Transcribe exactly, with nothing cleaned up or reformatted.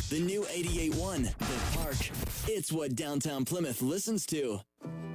The new eighty-eight point one, The Park. It's what downtown Plymouth listens to.